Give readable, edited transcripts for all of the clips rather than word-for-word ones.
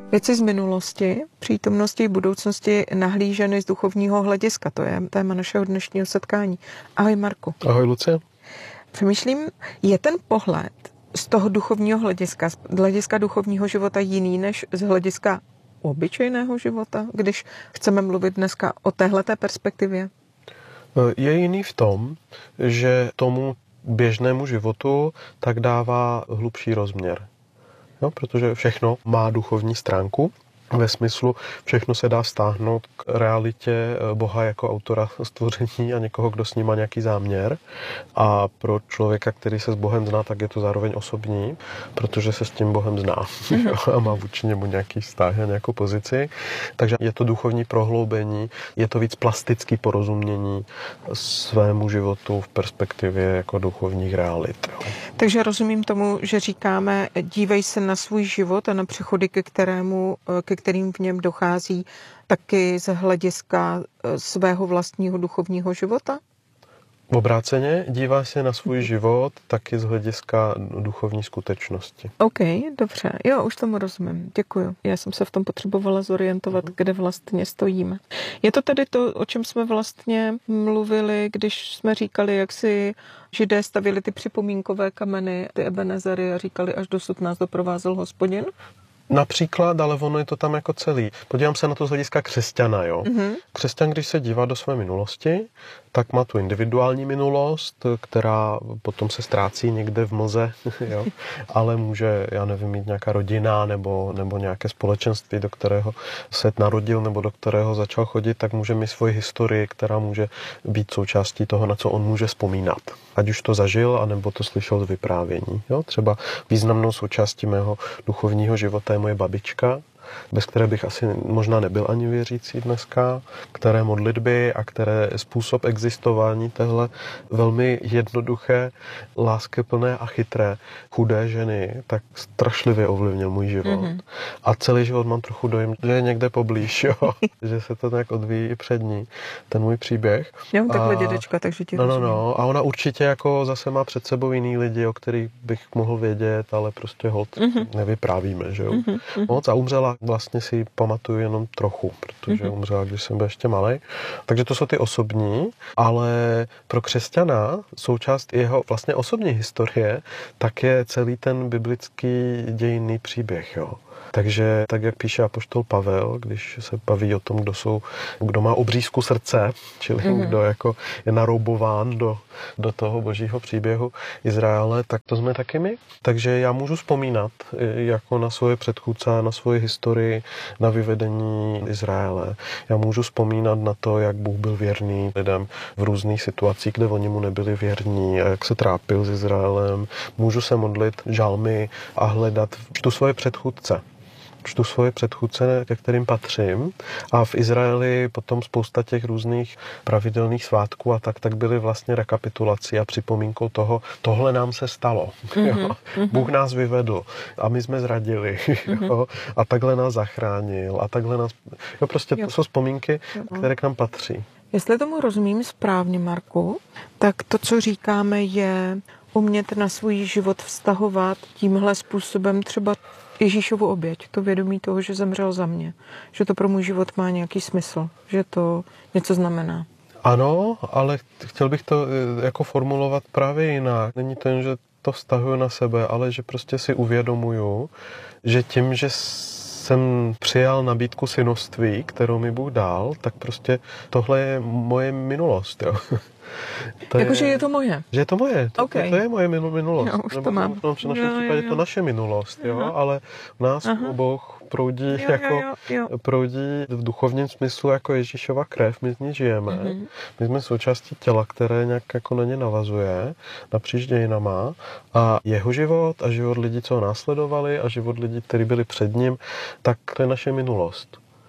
Věci z minulosti, přítomnosti i budoucnosti nahlíženy z duchovního hlediska. To je téma našeho dnešního setkání. Ahoj Marku. Ahoj Lucie. Přemýšlím, je ten pohled z toho duchovního hlediska, z hlediska duchovního života jiný než z hlediska obyčejného života, když chceme mluvit dneska o téhleté perspektivě? Je jiný v tom, že tomu běžnému životu tak dává hlubší rozměr. Jo, protože všechno má duchovní stránku. Ve smyslu, všechno se dá stáhnout k realitě Boha jako autora stvoření a někoho, kdo s ním má nějaký záměr. A pro člověka, který se s Bohem zná, tak je to zároveň osobní, protože se s tím Bohem zná a má vůči němu nějaký vztah a nějakou pozici. Takže je to duchovní prohloubení, je to víc plastický porozumění svému životu v perspektivě jako duchovních realit. Takže rozumím tomu, že říkáme, dívej se na svůj život a na přechody, ke kterým v něm dochází, taky z hlediska svého vlastního duchovního života? Obráceně, dívá se na svůj život taky z hlediska duchovní skutečnosti. OK, dobře. Jo, už tomu rozumím. Děkuju. Já jsem se v tom potřebovala zorientovat, kde vlastně stojíme. Je to tedy to, o čem jsme vlastně mluvili, když jsme říkali, jak si Židé stavili ty připomínkové kameny, ty Ebenezery a říkali, až dosud nás doprovázel Hospodin? Například, ale ono je to tam jako celý. Podívám se na to z hlediska křesťana, jo. Mm-hmm. Křesťan, když se dívá do své minulosti, tak má tu individuální minulost, která potom se ztrácí někde v mlze, jo. Ale může, já nevím, mít nějaká rodina nebo nějaké společenství, do kterého se narodil nebo do kterého začal chodit, tak může mít svoji historii, která může být součástí toho, na co on může vzpomínat. Ať už to zažil, anebo to slyšel z vyprávění. Jo. Třeba významnou součástí mého duchovního života je moje babička, bez které bych asi možná nebyl ani věřící dneska, které modlitby a které způsob existování téhle velmi jednoduché, láskyplné a chytré chudé ženy tak strašlivě ovlivnil můj život. Mm-hmm. A celý život mám trochu dojem, že je někde poblíž, jo? Že se to tak odvíjí i před ní, ten můj příběh. Jo, takhle dědečka, takže ti rozumím. No. A ona určitě jako zase má před sebou jiný lidi, o kterých bych mohl vědět, ale prostě hod nevyprávíme, že jo. Moc a umřela, vlastně si pamatuju jenom trochu, protože umřela, když jsem byl ještě malej. Takže to jsou ty osobní, ale pro křesťana součást jeho vlastně osobní historie tak je celý ten biblický dějinný příběh, jo. Takže tak, jak píše apoštol Pavel, když se baví o tom, kdo má obřízku srdce, čili kdo jako je naroubován do toho božího příběhu Izraele, tak to jsme taky my. Takže já můžu vzpomínat jako na svoje předchůdce, na svoji historii, na vyvedení Izraele. Já můžu vzpomínat na to, jak Bůh byl věrný lidem v různých situacích, kde oni mu nebyli věrní a jak se trápil s Izraelem. Můžu se modlit žalmy a hledat tu svoje předchůdce. Čtu svoje předchůdce, ke kterým patřím. A v Izraeli potom spousta těch různých pravidelných svátků a tak byly vlastně rekapitulací a připomínkou toho, tohle nám se stalo. Jo? Bůh nás vyvedl a my jsme zradili. Jo? A takhle nás zachránil. A takhle nás... Jo, prostě to jsou vzpomínky, které k nám patří. Jestli tomu rozumím správně, Marku, tak to, co říkáme, je umět na svůj život vztahovat tímhle způsobem třeba Ježíšovu oběť, to vědomí toho, že zemřel za mě, že to pro můj život má nějaký smysl, že to něco znamená. Ano, ale chtěl bych to jako formulovat právě jinak. Není to jen, že to vztahuju na sebe, ale že prostě si uvědomuju, že tím, že jsem přijal nabídku synoství, kterou mi Bůh dal, tak prostě tohle je moje minulost, jo. Jakože je to moje. Že je to moje. To je moje minulost. Já už to mám. V našem případě to naše minulost, jo, ale v nás Bůh proudí proudí v duchovním smyslu jako Ježíšova krev, my z ní žijeme. My jsme součástí těla, které nějak jako na ně navazuje, napříč dějinama a jeho život a život lidí, co ho následovali a život lidí, kteří byli před ním, tak to je naše minulost.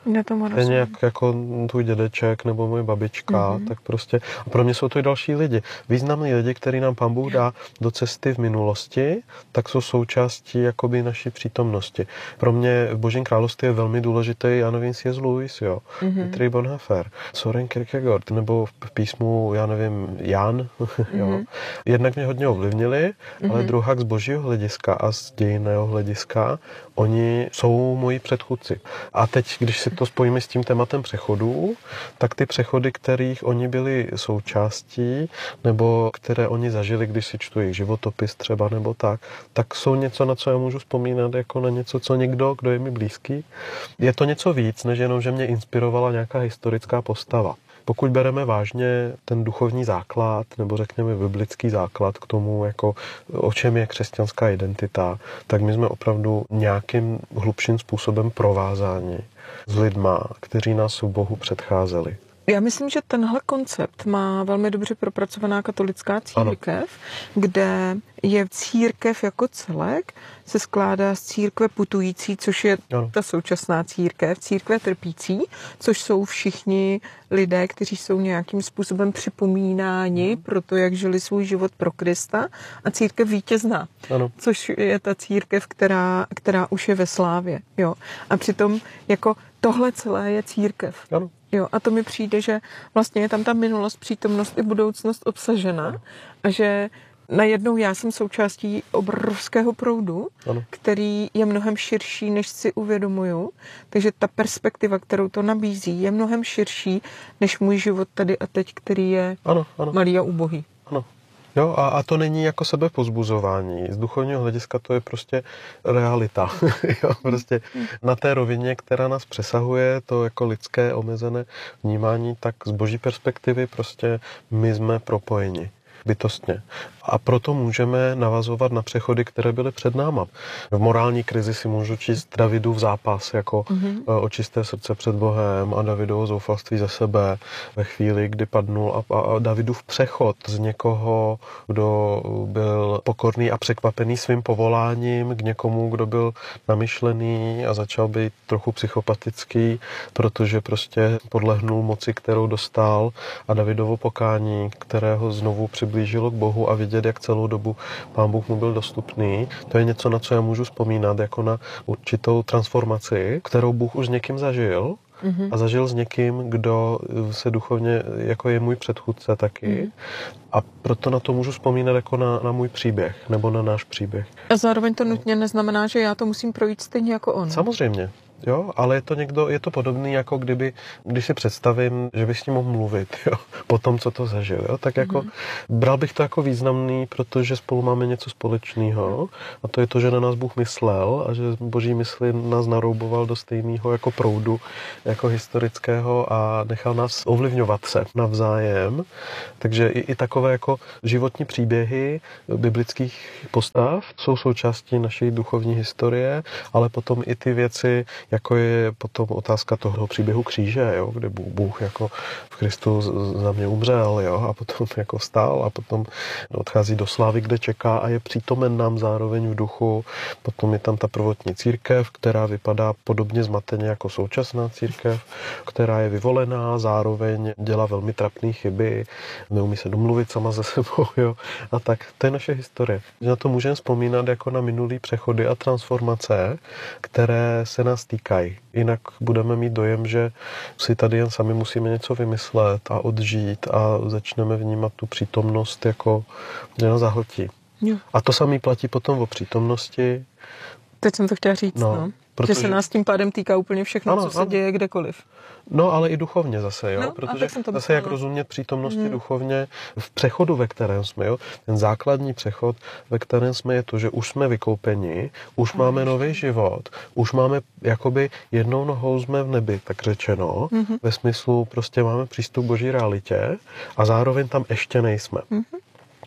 Stejně jako tvůj dědeček nebo moje babička, tak prostě. A pro mě jsou to i další lidi. Významní lidi, který nám Pán Bůh dá do cesty v minulosti, tak jsou součástí jakoby naší přítomnosti. Pro mě v Božím království je velmi důležitý, já nevím, C.S. Lewis, jo, Dietrich Bonhoeffer, Søren Kierkegaard, nebo v písmu, já nevím, Jan, jo. Jednak mě hodně ovlivnili, ale druhak z božího hlediska a z dějinného hlediska, oni jsou moji předchůdci. A teď, když si to spojíme s tím tématem přechodů, tak ty přechody, kterých oni byli součástí, nebo které oni zažili, když si čtu jejich životopis třeba, nebo tak jsou něco, na co já můžu vzpomínat jako na něco, co někdo, kdo je mi blízký. Je to něco víc, než jenom, že mě inspirovala nějaká historická postava. Pokud bereme vážně ten duchovní základ, nebo řekněme biblický základ k tomu, jako o čem je křesťanská identita, tak my jsme opravdu nějakým hlubším způsobem provázáni s lidma, kteří nás v Bohu předcházeli. Já myslím, že tenhle koncept má velmi dobře propracovaná katolická církev, kde je církev jako celek, se skládá z církve putující, což je ta současná církve trpící, což jsou všichni lidé, kteří jsou nějakým způsobem připomínáni pro to, jak žili svůj život pro Krista, a církev vítězná, což je ta církev, která už je ve slávě. Jo. A přitom jako tohle celé je církev. Jo, a to mi přijde, že vlastně je tam ta minulost, přítomnost i budoucnost obsažena a že najednou já jsem součástí obrovského proudu, který je mnohem širší, než si uvědomuju. Takže ta perspektiva, kterou to nabízí, je mnohem širší, než můj život tady a teď, který je malý a ubohý. Ano. Jo, a to není jako sebepozbuzování. Z duchovního hlediska to je prostě realita. Jo, prostě na té rovině, která nás přesahuje, to jako lidské omezené vnímání, tak z boží perspektivy prostě my jsme propojeni bytostně. A proto můžeme navazovat na přechody, které byly před náma. V morální krizi si můžu číst Davidův zápas, jako o čisté srdce před Bohem a Davidovo zoufalství ze sebe ve chvíli, kdy padnul a Davidův přechod z někoho, kdo byl pokorný a překvapený svým povoláním, k někomu, kdo byl namyšlený a začal být trochu psychopatický, protože prostě podlehnul moci, kterou dostal, a Davidovo pokání, kterého znovu přiblížilo k Bohu a vidět, jak celou dobu Pán Bůh mu byl dostupný. To je něco, na co já můžu vzpomínat, jako na určitou transformaci, kterou Bůh už s někým zažil a zažil s někým, kdo se duchovně, jako je můj předchůdce taky. A proto na to můžu vzpomínat jako na můj příběh, nebo na náš příběh. A zároveň to nutně neznamená, že já to musím projít stejně jako on. Samozřejmě. Jo, ale je to podobný, jako když si představím, že bych s ním mohl mluvit, jo, po tom, co to zažil, jo, tak jako bral bych to jako významný, protože spolu máme něco společného, a to je to, že na nás Bůh myslel a že boží mysli nás narouboval do stejného jako proudu, jako historického, a nechal nás ovlivňovat se navzájem. Takže i takové jako životní příběhy biblických postav jsou součástí naší duchovní historie, ale potom i ty věci, jako je potom otázka toho příběhu kříže, jo, kde Bůh jako v Kristu za mě umřel, jo, a potom jako vstal a potom odchází do slávy, kde čeká a je přítomen nám zároveň v duchu. Potom je tam ta prvotní církev, která vypadá podobně zmateně jako současná církev, která je vyvolená, zároveň dělá velmi trapné chyby, neumí se domluvit sama ze sebou, jo, a tak. To je naše historie. Na to můžeme vzpomínat jako na minulý přechody a transformace, které se nás týkají. Jinak budeme mít dojem, že si tady jen sami musíme něco vymyslet a odžít a začneme vnímat tu přítomnost jako, že nás zahltí. Jo. A to samé platí potom o přítomnosti. Teď jsem to chtěla říct, protože že se nás tím pádem týká úplně všechno, co se děje kdekoliv. No, ale i duchovně zase, jo, protože zase jak rozumět přítomnosti duchovně v přechodu, ve kterém jsme, jo, ten základní přechod, ve kterém jsme, je to, že už jsme vykoupeni, už máme nový život, už máme, jakoby jednou nohou jsme v nebi, tak řečeno, ve smyslu prostě máme přístup k boží realitě a zároveň tam ještě nejsme.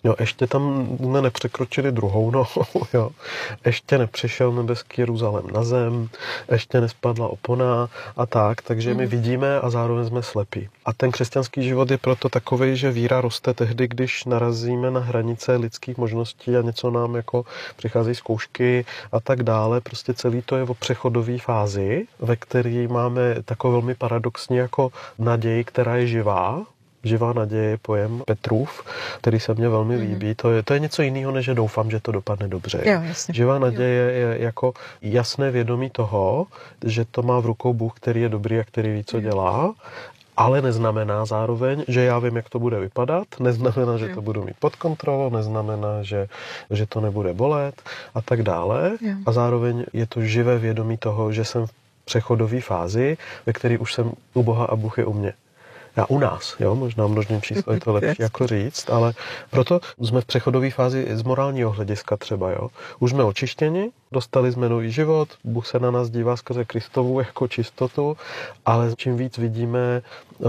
Jo, ještě tam jsme nepřekročili druhou nohou, jo. Ještě nepřišel nebeský Jeruzalém na zem, ještě nespadla opona a tak, takže my vidíme a zároveň jsme slepí. A ten křesťanský život je proto takový, že víra roste tehdy, když narazíme na hranice lidských možností a něco nám jako přicházejí zkoušky a tak dále. Prostě celý to je o přechodové fázi, ve které máme takový velmi paradoxní jako naději, která je živá. Živá naděje je pojem Petrův, který se mně velmi líbí. To je něco jiného, než že doufám, že to dopadne dobře. Jo, jasně. Živá naděje je jako jasné vědomí toho, že to má v rukou Bůh, který je dobrý a který ví, co dělá, ale neznamená zároveň, že já vím, jak to bude vypadat, neznamená, že to budu mít pod kontrolou, neznamená, že to nebude bolet a tak dále. A zároveň je to živé vědomí toho, že jsem v přechodové fázi, ve které už jsem u Boha a Bůh je u mě. Já u nás, jo, možná množným číslo je to lepší jako říct, ale proto jsme v přechodové fázi z morálního hlediska třeba, jo. Už jsme očištěni, dostali jsme nový život, Bůh se na nás dívá skrze Kristovu jako čistotu, ale čím víc vidíme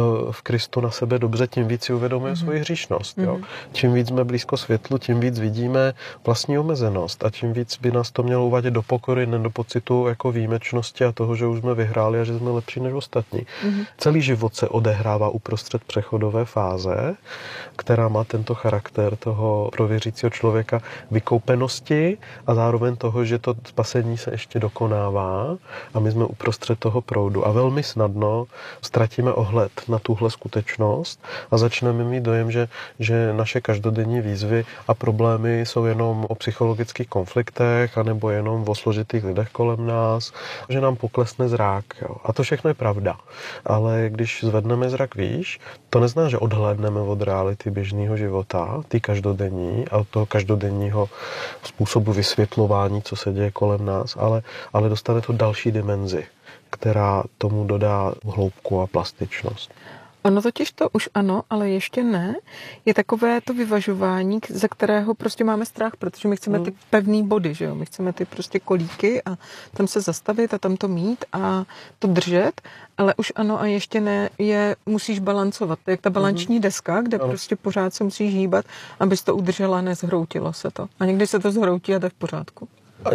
v Kristu na sebe dobře, tím víc si uvědomujeme svoji hříšnost, jo. Čím víc jsme blízko světlu, tím víc vidíme vlastní omezenost a čím víc by nás to mělo uvádět do pokory, ne do pocitu jako výjimečnosti a toho, že už jsme vyhráli a že jsme lepší než ostatní. Celý život se odehrává uprostřed přechodové fáze, která má tento charakter toho pro věřícího člověka vykoupenosti a zároveň toho, že to spasení se ještě dokonává a my jsme uprostřed toho proudu a velmi snadno ztratíme ohled na tuhle skutečnost a začneme mít dojem, že naše každodenní výzvy a problémy jsou jenom o psychologických konfliktech anebo jenom o složitých lidech kolem nás, že nám poklesne zrak. Jo. A to všechno je pravda. Ale když zvedneme zrak výš, to neznamená, že odhlédneme od reality běžného života, ty každodenní a od toho každodenního způsobu vysvětlování, co se děje kolem nás, ale dostane to další dimenzi, která tomu dodá hloubku a plastičnost. Ono totiž to už ano, ale ještě ne. Je takové to vyvažování, ze kterého prostě máme strach, protože my chceme ty pevný body, že jo? My chceme ty prostě kolíky a tam se zastavit a tam to mít a to držet, ale už ano a ještě ne, musíš balancovat. To je jak ta balanční deska, kde prostě pořád se musíš hýbat, abys to udržela, nezhroutilo se to. A někdy se to zhroutí a to je v pořádku.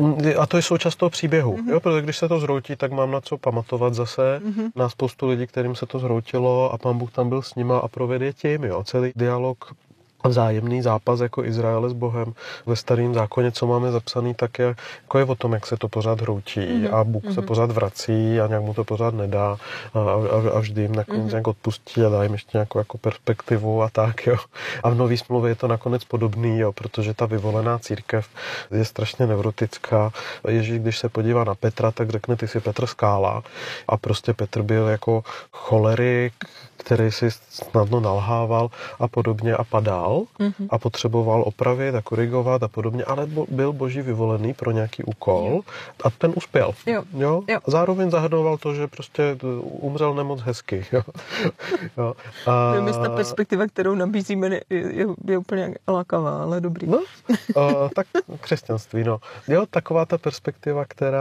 A to je součást toho příběhu, jo? Protože když se to zhroutí, tak mám na co pamatovat zase na spoustu lidí, kterým se to zhroutilo a Pán Bůh tam byl s nima a provede je tím, jo? Celý dialog a vzájemný zápas jako Izraele s Bohem ve Starém zákoně, co máme zapsaný, tak je o tom, jak se to pořád hroutí a Bůh se pořád vrací a nějak mu to pořád nedá a vždy jim nakonec nějak odpustí a dá jim ještě nějakou jako perspektivu a tak, jo. A v Nový smlouvě je to nakonec podobný, jo, protože ta vyvolená církev je strašně neurotická. Ježíš, když se podívá na Petra, tak řekne, ty jsi Petr Skála a prostě Petr byl jako cholerik, který si snadno nalhával a podobně a padal a potřeboval opravit a korigovat a podobně, ale byl Boží vyvolený pro nějaký úkol a ten uspěl. Jo. A zároveň zahrnoval to, že prostě umřel nemoc hezky. Jo. Ta perspektiva, kterou nabízíme, je úplně lákavá, ale dobrý. No, tak křesťanství, no. Jo, taková ta perspektiva,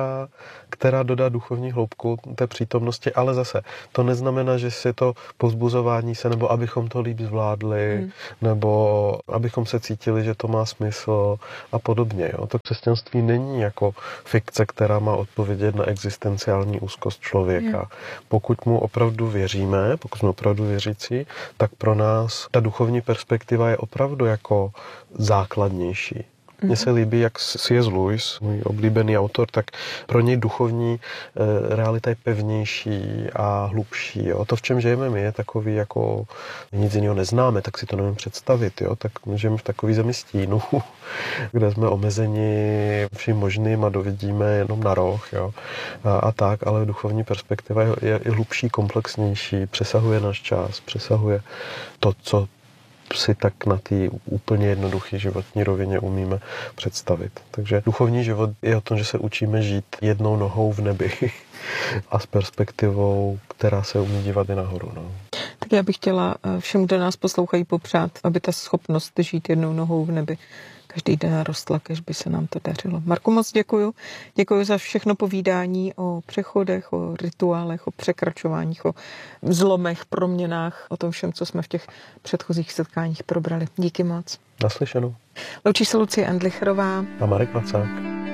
která dodá duchovní hloubku té přítomnosti, ale zase to neznamená, že si to povzbuzování se, nebo abychom to líp zvládli, nebo abychom se cítili, že to má smysl a podobně. Jo. To křesťanství není jako fikce, která má odpovědět na existenciální úzkost člověka. Pokud mu opravdu věříme, pokud jsme opravdu věřící, tak pro nás ta duchovní perspektiva je opravdu jako základnější. Mně se líbí, jak C.S. Lewis, můj oblíbený autor, tak pro něj duchovní realita je pevnější a hlubší. Jo. To, v čem žijeme my, je takový, jako nic jiného neznáme, tak si to nevím představit. Jo. Tak žijeme v takový zemi stínu, kde jsme omezeni vším možným a dovidíme jenom na roh. Jo. A tak, ale duchovní perspektiva je hlubší, komplexnější, přesahuje náš čas, přesahuje to, co si tak na té úplně jednoduché životní rovině umíme představit. Takže duchovní život je o tom, že se učíme žít jednou nohou v nebi a s perspektivou, která se umí dívat i nahoru. No. Tak já bych chtěla všem, kdo nás poslouchají, popřát, aby ta schopnost žít jednou nohou v nebi každý den rostla, kež by se nám to dařilo. Marku, moc děkuju. Děkuju za všechno povídání o přechodech, o rituálech, o překračováních, o zlomech, proměnách, o tom všem, co jsme v těch předchozích setkáních probrali. Díky moc. Naslyšenou. Loučí se Lucie Endlicherová a Marek Macák.